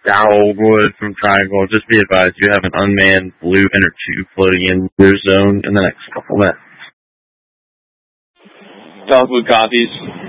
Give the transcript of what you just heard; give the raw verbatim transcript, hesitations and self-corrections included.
Dowlwood from Triangle. Just be advised, you have an unmanned blue inner tube floating in your zone in the next couple minutes. Dogwood copies.